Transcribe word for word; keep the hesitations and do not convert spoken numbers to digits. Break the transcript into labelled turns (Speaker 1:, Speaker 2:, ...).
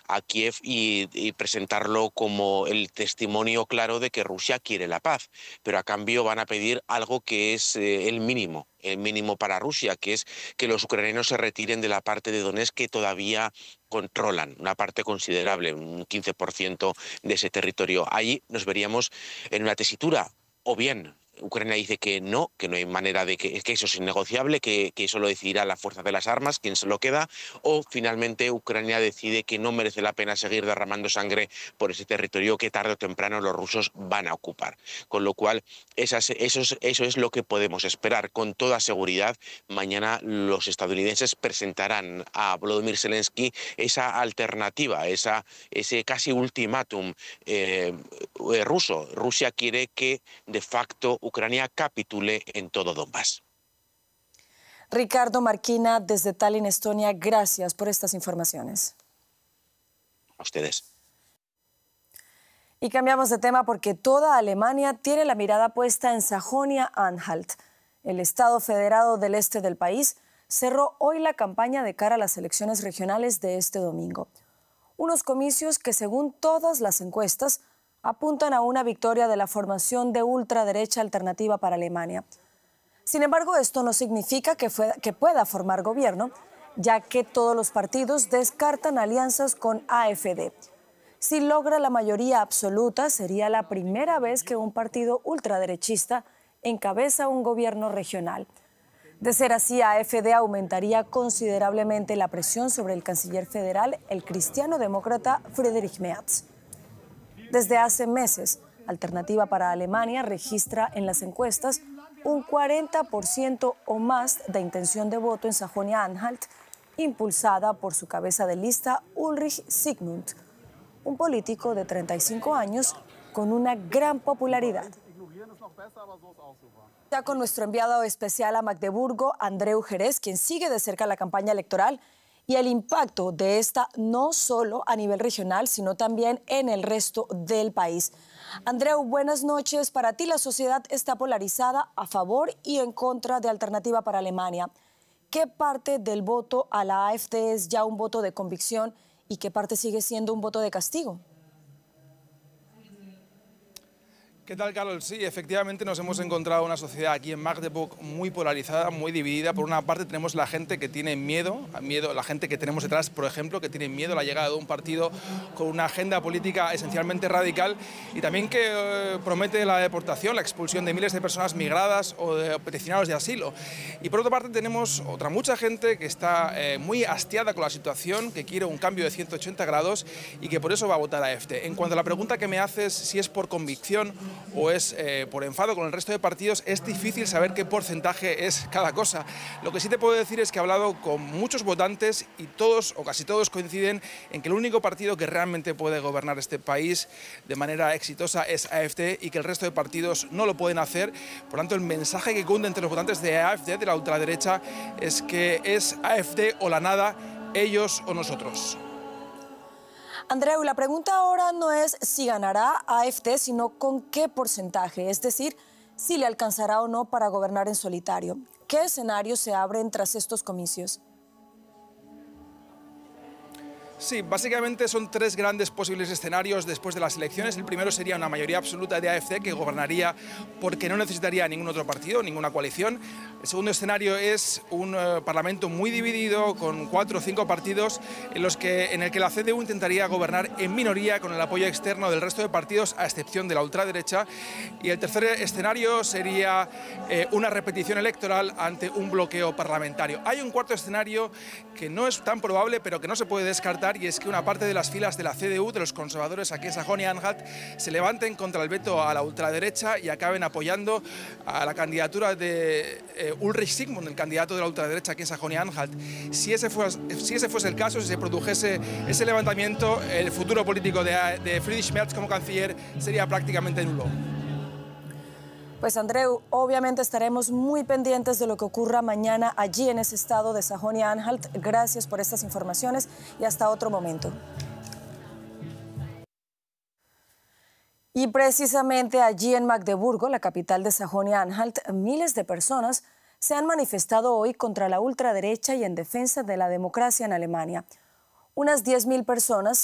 Speaker 1: a Kiev y, y presentarlo como el testimonio claro de que Rusia quiere la paz, pero a cambio van a pedir algo que es eh, el mínimo, el mínimo para Rusia, que es que los ucranianos se retiren de la parte de Donetsk que todavía controlan, una parte considerable, un quince por ciento de ese territorio. Ahí nos veríamos en una tesitura, o bien Ucrania dice que no, que no hay manera de que, que eso es innegociable, que, que eso lo decidirá la fuerza de las armas, quién se lo queda, o finalmente Ucrania decide que no merece la pena seguir derramando sangre por ese territorio que tarde o temprano los rusos van a ocupar. Con lo cual, esas, eso, es, eso es lo que podemos esperar. Con toda seguridad, mañana los estadounidenses presentarán a Volodymyr Zelensky esa alternativa, esa, ese casi ultimátum eh, ruso. Rusia quiere que, de facto, Ucrania capitule en todo Donbass.
Speaker 2: Ricardo Marquina, desde Tallinn, Estonia, gracias por estas informaciones.
Speaker 1: A ustedes.
Speaker 2: Y cambiamos de tema porque toda Alemania tiene la mirada puesta en Sajonia-Anhalt. El Estado federado del este del país cerró hoy la campaña de cara a las elecciones regionales de este domingo. Unos comicios que, según todas las encuestas, apuntan a una victoria de la formación de ultraderecha alternativa para Alemania. Sin embargo, esto no significa que, fue, que pueda formar gobierno, ya que todos los partidos descartan alianzas con A F D. Si logra la mayoría absoluta, sería la primera vez que un partido ultraderechista encabeza un gobierno regional. De ser así, A F D aumentaría considerablemente la presión sobre el canciller federal, el cristiano-demócrata Friedrich Merz. Desde hace meses, Alternativa para Alemania registra en las encuestas un cuarenta por ciento o más de intención de voto en Sajonia-Anhalt, impulsada por su cabeza de lista Ulrich Zygmunt, un político de treinta y cinco años con una gran popularidad. Ya con nuestro enviado especial a Magdeburgo, Andreu Jerez, quien sigue de cerca la campaña electoral y el impacto de esta no solo a nivel regional, sino también en el resto del país. Andreu, buenas noches. Para ti la sociedad está polarizada a favor y en contra de Alternativa para Alemania. ¿Qué parte del voto a la A F D es ya un voto de convicción y qué parte sigue siendo un voto de castigo?
Speaker 3: ¿Qué tal, Carol? Sí, efectivamente nos hemos encontrado una sociedad aquí en Magdeburg muy polarizada, muy dividida. Por una parte tenemos la gente que tiene miedo, miedo, la gente que tenemos detrás, por ejemplo, que tiene miedo a la llegada de un partido con una agenda política esencialmente radical y también que eh, promete la deportación, la expulsión de miles de personas migradas o de peticionarios de asilo. Y por otra parte tenemos otra mucha gente que está eh, muy hastiada con la situación, que quiere un cambio de ciento ochenta grados y que por eso va a votar a A F D. En cuanto a la pregunta que me haces, si es por convicción o es eh, por enfado con el resto de partidos, es difícil saber qué porcentaje es cada cosa. Lo que sí te puedo decir es que he hablado con muchos votantes y todos o casi todos coinciden en que el único partido que realmente puede gobernar este país de manera exitosa es A F D y que el resto de partidos no lo pueden hacer. Por tanto, el mensaje que cunde entre los votantes de A F D, de la ultraderecha, es que es A F D o la nada, ellos o nosotros.
Speaker 2: Andreu, la pregunta ahora no es si ganará A F D, sino con qué porcentaje, es decir, si le alcanzará o no para gobernar en solitario. ¿Qué escenarios se abren tras estos comicios?
Speaker 3: Sí, básicamente son tres grandes posibles escenarios después de las elecciones. El primero sería una mayoría absoluta de A F D que gobernaría porque no necesitaría ningún otro partido, ninguna coalición. El segundo escenario es un uh, parlamento muy dividido con cuatro o cinco partidos en, los que, en el que la C D U intentaría gobernar en minoría con el apoyo externo del resto de partidos, a excepción de la ultraderecha. Y el tercer escenario sería eh, una repetición electoral ante un bloqueo parlamentario. Hay un cuarto escenario que no es tan probable, pero que no se puede descartar, y es que una parte de las filas de la C D U, de los conservadores aquí en Sajonia-Anhalt, se levanten contra el veto a la ultraderecha y acaben apoyando a la candidatura de eh, Ulrich Zygmunt, el candidato de la ultraderecha aquí en Sajonia-Anhalt. Si ese, fuese, si ese fuese el caso, si se produjese ese levantamiento, el futuro político de, de Friedrich Merz como canciller sería prácticamente nulo.
Speaker 2: Pues Andreu, obviamente estaremos muy pendientes de lo que ocurra mañana allí en ese estado de Sajonia-Anhalt. Gracias por estas informaciones y hasta otro momento. Y precisamente allí en Magdeburgo, la capital de Sajonia-Anhalt, miles de personas se han manifestado hoy contra la ultraderecha y en defensa de la democracia en Alemania. Unas diez mil personas